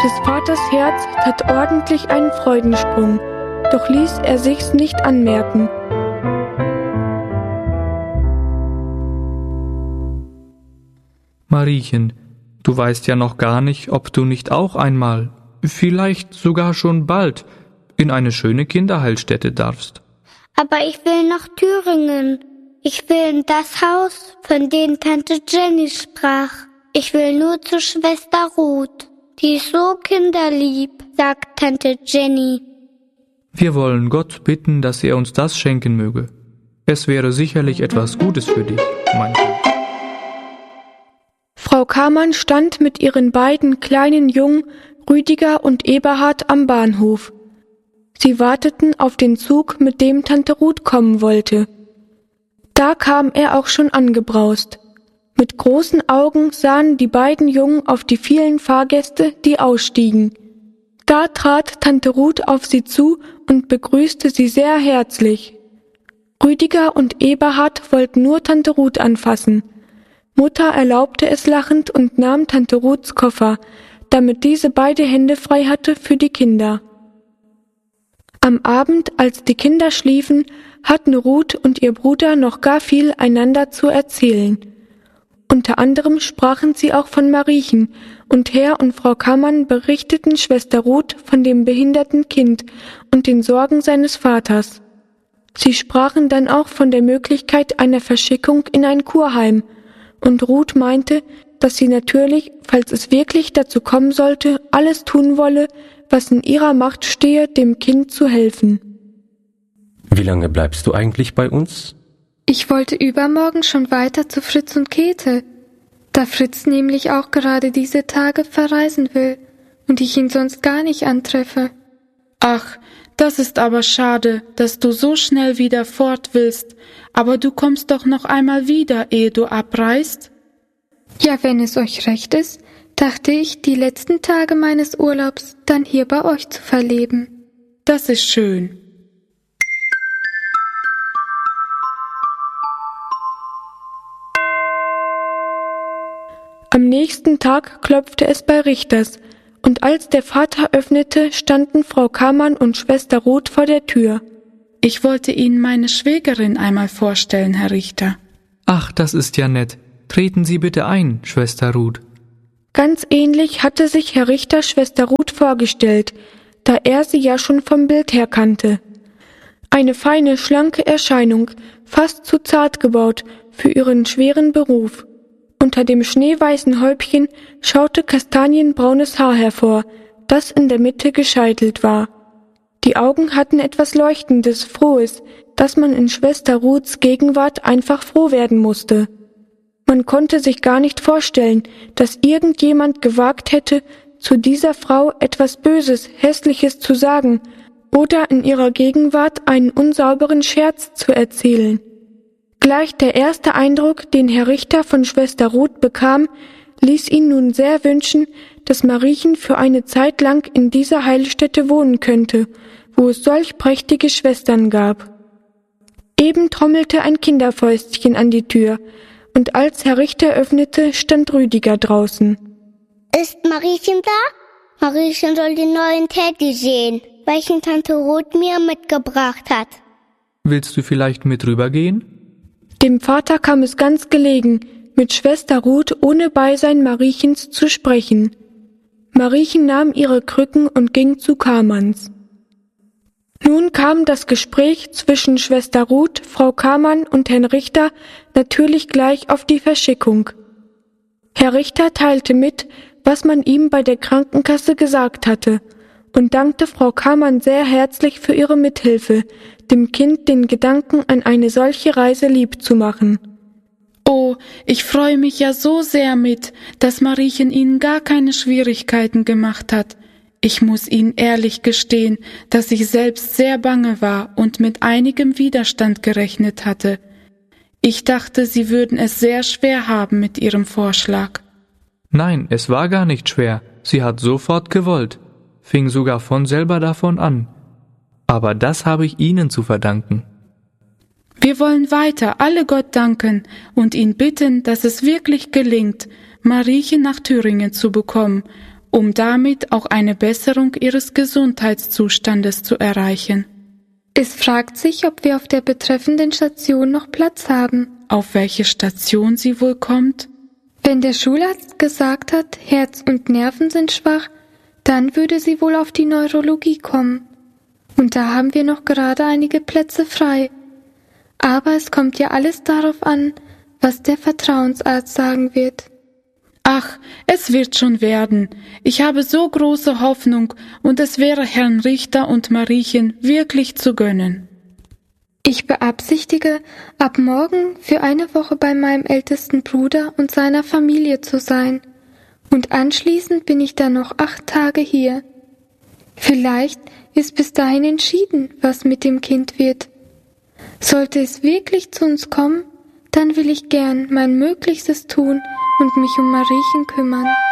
Des Vaters Herz tat ordentlich einen Freudensprung, doch ließ er sich's nicht anmerken. Mariechen, du weißt ja noch gar nicht, ob du nicht auch einmal, vielleicht sogar schon bald, in eine schöne Kinderheilstätte darfst. Aber ich will nach Thüringen. Ich will in das Haus, von dem Tante Jenny sprach. Ich will nur zu Schwester Ruth. Die ist so kinderlieb, sagt Tante Jenny. Wir wollen Gott bitten, dass er uns das schenken möge. Es wäre sicherlich etwas Gutes für dich, mein Kind. Frau Kamann stand mit ihren beiden kleinen Jungen, Rüdiger und Eberhard, am Bahnhof. Sie warteten auf den Zug, mit dem Tante Ruth kommen wollte. Da kam er auch schon angebraust. Mit großen Augen sahen die beiden Jungen auf die vielen Fahrgäste, die ausstiegen. Da trat Tante Ruth auf sie zu und begrüßte sie sehr herzlich. Rüdiger und Eberhard wollten nur Tante Ruth anfassen. Mutter erlaubte es lachend und nahm Tante Ruths Koffer, damit diese beide Hände frei hatte für die Kinder. Am Abend, als die Kinder schliefen, hatten Ruth und ihr Bruder noch gar viel einander zu erzählen. Unter anderem sprachen sie auch von Mariechen, und Herr und Frau Kamann berichteten Schwester Ruth von dem behinderten Kind und den Sorgen seines Vaters. Sie sprachen dann auch von der Möglichkeit einer Verschickung in ein Kurheim, und Ruth meinte, dass sie natürlich, falls es wirklich dazu kommen sollte, alles tun wolle, was in ihrer Macht stehe, dem Kind zu helfen. Wie lange bleibst du eigentlich bei uns? Ich wollte übermorgen schon weiter zu Fritz und Käthe, da Fritz nämlich auch gerade diese Tage verreisen will und ich ihn sonst gar nicht antreffe. Ach, das ist aber schade, dass du so schnell wieder fort willst, aber du kommst doch noch einmal wieder, ehe du abreist? Ja, wenn es euch recht ist, dachte ich, die letzten Tage meines Urlaubs dann hier bei euch zu verleben. Das ist schön. Am nächsten Tag klopfte es bei Richters, und als der Vater öffnete, standen Frau Kamann und Schwester Ruth vor der Tür. Ich wollte Ihnen meine Schwägerin einmal vorstellen, Herr Richter. Ach, das ist ja nett. Treten Sie bitte ein, Schwester Ruth. Ganz ähnlich hatte sich Herr Richter Schwester Ruth vorgestellt, da er sie ja schon vom Bild her kannte. Eine feine, schlanke Erscheinung, fast zu zart gebaut für ihren schweren Beruf. Unter dem schneeweißen Häubchen schaute kastanienbraunes Haar hervor, das in der Mitte gescheitelt war. Die Augen hatten etwas Leuchtendes, Frohes, dass man in Schwester Ruths Gegenwart einfach froh werden musste. Man konnte sich gar nicht vorstellen, dass irgendjemand gewagt hätte, zu dieser Frau etwas Böses, Hässliches zu sagen oder in ihrer Gegenwart einen unsauberen Scherz zu erzählen. Gleich der erste Eindruck, den Herr Richter von Schwester Ruth bekam, ließ ihn nun sehr wünschen, dass Mariechen für eine Zeit lang in dieser Heilstätte wohnen könnte, wo es solch prächtige Schwestern gab. Eben trommelte ein Kinderfäustchen an die Tür, und als Herr Richter öffnete, stand Rüdiger draußen. Ist Mariechen da? Mariechen soll den neuen Teddy sehen, welchen Tante Ruth mir mitgebracht hat. Willst du vielleicht mit rübergehen? Dem Vater kam es ganz gelegen, mit Schwester Ruth ohne Beisein Mariechens zu sprechen. Mariechen nahm ihre Krücken und ging zu Kamanns. Nun kam das Gespräch zwischen Schwester Ruth, Frau Kamann und Herrn Richter natürlich gleich auf die Verschickung. Herr Richter teilte mit, was man ihm bei der Krankenkasse gesagt hatte, und dankte Frau Kamann sehr herzlich für ihre Mithilfe, dem Kind den Gedanken an eine solche Reise lieb zu machen. Oh, ich freue mich ja so sehr mit, dass Mariechen Ihnen gar keine Schwierigkeiten gemacht hat. Ich muss Ihnen ehrlich gestehen, dass ich selbst sehr bange war und mit einigem Widerstand gerechnet hatte. Ich dachte, Sie würden es sehr schwer haben mit Ihrem Vorschlag. Nein, es war gar nicht schwer. Sie hat sofort gewollt, fing sogar von selber davon an. Aber das habe ich Ihnen zu verdanken. Wir wollen weiter alle Gott danken und ihn bitten, dass es wirklich gelingt, Mariechen nach Thüringen zu bekommen um damit auch eine Besserung ihres Gesundheitszustandes zu erreichen. Es fragt sich, ob wir auf der betreffenden Station noch Platz haben. Auf welche Station sie wohl kommt? Wenn der Schularzt gesagt hat, Herz und Nerven sind schwach, dann würde sie wohl auf die Neurologie kommen. Und da haben wir noch gerade einige Plätze frei. Aber es kommt ja alles darauf an, was der Vertrauensarzt sagen wird. Ach, es wird schon werden. Ich habe so große Hoffnung, und es wäre Herrn Richter und Mariechen wirklich zu gönnen. Ich beabsichtige, ab morgen für eine Woche bei meinem ältesten Bruder und seiner Familie zu sein. Und anschließend bin ich dann noch 8 Tage hier. Vielleicht ist bis dahin entschieden, was mit dem Kind wird. Sollte es wirklich zu uns kommen, dann will ich gern mein Möglichstes tun und mich um Mariechen kümmern.